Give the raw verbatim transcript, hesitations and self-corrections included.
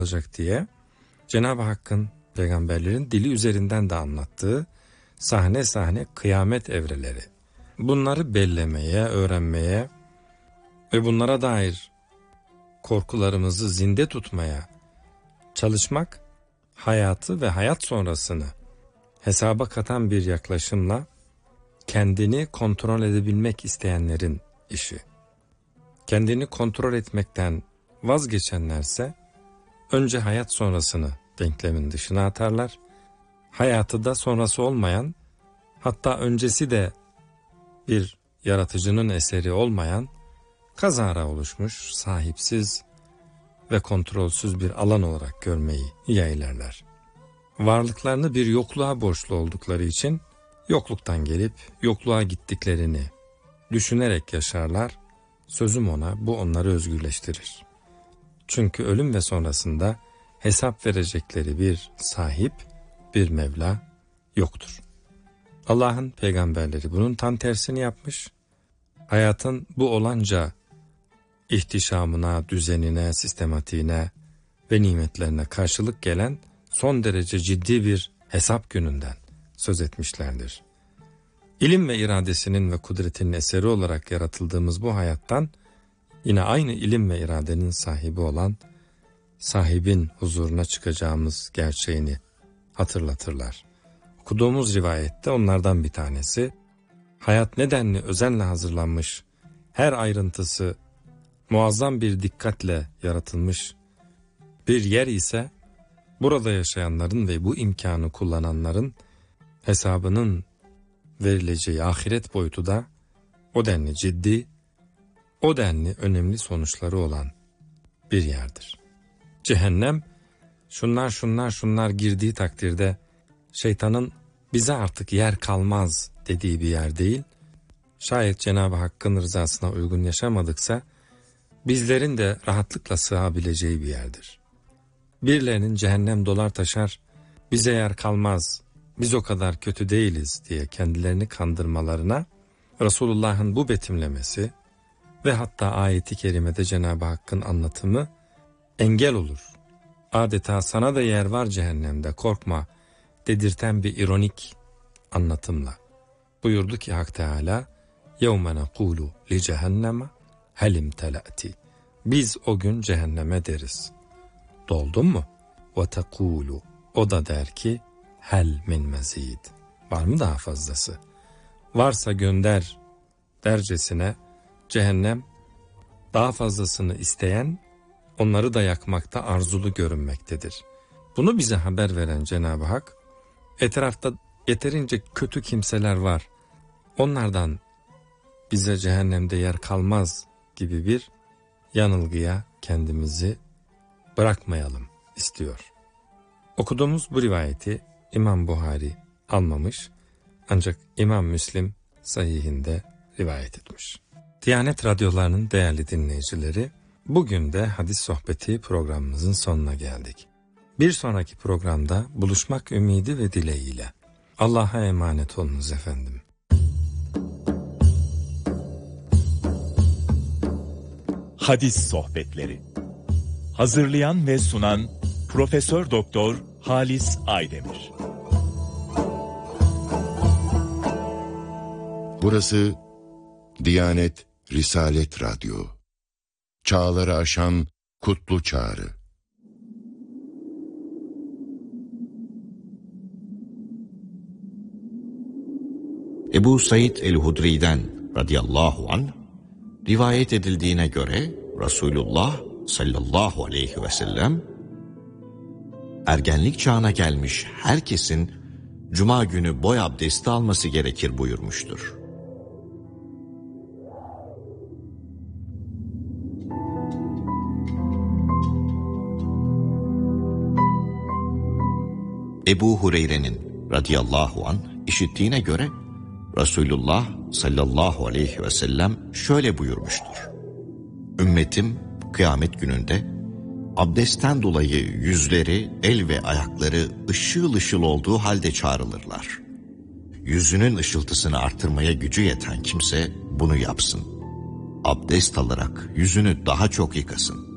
olacak diye Cenab-ı Hakk'ın peygamberlerin dili üzerinden de anlattığı sahne sahne kıyamet evreleri. Bunları bellemeye, öğrenmeye ve bunlara dair korkularımızı zinde tutmaya çalışmak, hayatı ve hayat sonrasını hesaba katan bir yaklaşımla kendini kontrol edebilmek isteyenlerin işi. Kendini kontrol etmekten vazgeçenlerse önce hayat sonrasını denklemin dışına atarlar. Hayatı da sonrası olmayan, hatta öncesi de bir yaratıcının eseri olmayan, kazara oluşmuş, sahipsiz ve kontrolsüz bir alan olarak görmeyi yeğlerler. Varlıklarını bir yokluğa borçlu oldukları için yokluktan gelip yokluğa gittiklerini düşünerek yaşarlar. Sözüm ona, bu onları özgürleştirir. Çünkü ölüm ve sonrasında hesap verecekleri bir sahip, bir Mevla yoktur. Allah'ın peygamberleri bunun tam tersini yapmış. Hayatın bu olanca ihtişamına, düzenine, sistematiğine ve nimetlerine karşılık gelen son derece ciddi bir hesap gününden söz etmişlerdir. İlim ve iradesinin ve kudretinin eseri olarak yaratıldığımız bu hayattan yine aynı ilim ve iradenin sahibi olan sahibin huzuruna çıkacağımız gerçeğini hatırlatırlar. Okuduğumuz rivayette onlardan bir tanesi, hayat nedenli özenle hazırlanmış, her ayrıntısı muazzam bir dikkatle yaratılmış bir yer ise, burada yaşayanların ve bu imkanı kullananların hesabının verileceği ahiret boyutu da o denli ciddi, o denli önemli sonuçları olan bir yerdir. Cehennem, şunlar şunlar şunlar girdiği takdirde şeytanın bize artık yer kalmaz dediği bir yer değil, şayet Cenab-ı Hakk'ın rızasına uygun yaşamadıksa bizlerin de rahatlıkla sığabileceği bir yerdir. Birilerinin cehennem dolar taşar, bize yer kalmaz, biz o kadar kötü değiliz diye kendilerini kandırmalarına Resulullah'ın bu betimlemesi ve hatta ayeti kerimede Cenab-ı Hakk'ın anlatımı engel olur. Adeta sana da yer var cehennemde, korkma dedirten bir ironik anlatımla. Buyurdu ki Hak Teala, يَوْمَ نَقُولُ لِجَهَنَّمَ هَلِمْ تَلَأْتِ. Biz o gün cehenneme deriz, doldun mu? وَتَقُولُ. O da der ki, hel min mezid. Var mı daha fazlası? Varsa gönder dercesine cehennem daha fazlasını isteyen, onları da yakmakta arzulu görünmektedir. Bunu bize haber veren Cenab-ı Hak, etrafta yeterince kötü kimseler var, onlardan bize cehennemde yer kalmaz gibi bir yanılgıya kendimizi bırakmayalım istiyor. Okuduğumuz bu rivayeti İmam Buhari almamış, ancak İmam Müslim sahihinde rivayet etmiş. Diyanet radyolarının değerli dinleyicileri, bugün de hadis sohbeti programımızın sonuna geldik. Bir sonraki programda buluşmak ümidi ve dileğiyle. Allah'a emanet olunuz efendim. Hadis sohbetleri. Hazırlayan ve sunan Profesör Doktor Halis Aydemir. Burası Diyanet Risalet Radyo. Çağları aşan kutlu çağrı. Ebu Said el-Hudri'den radıyallahu anh rivayet edildiğine göre Resulullah sallallahu aleyhi ve sellem ergenlik çağına gelmiş herkesin cuma günü boy abdesti alması gerekir buyurmuştur. Ebu Hureyre'nin radıyallahu anh işittiğine göre Resulullah sallallahu aleyhi ve sellem şöyle buyurmuştur. Ümmetim kıyamet gününde abdestten dolayı yüzleri, el ve ayakları ışıl ışıl olduğu halde çağrılırlar. Yüzünün ışıltısını artırmaya gücü yeten kimse bunu yapsın. Abdest alarak yüzünü daha çok yıkasın.